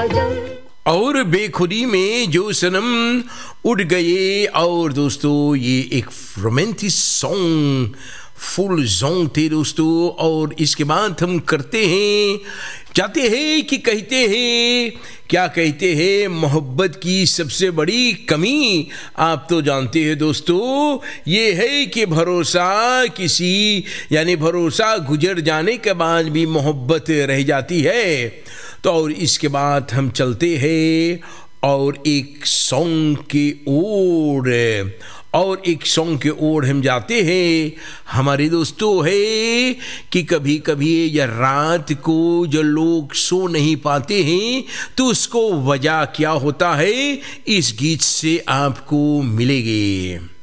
और बेखुदी में जो सनम उड़ गए। और दोस्तों ये एक रोमांटिक सॉन्ग फुल सॉन्ग थे दोस्तों। और इसके बाद हम करते हैं, चाहते हैं कि कहते हैं, क्या कहते हैं, मोहब्बत की सबसे बड़ी कमी आप तो जानते हैं दोस्तों, ये है कि भरोसा किसी यानी भरोसा गुजर जाने के बाद भी मोहब्बत रह जाती है। तो और इसके बाद हम चलते हैं और एक सॉन्ग के ओर हम जाते हैं। हमारे दोस्तों है कि कभी कभी या रात को जो लोग सो नहीं पाते हैं तो उसको वजह क्या होता है, इस गीत से आपको मिलेगी।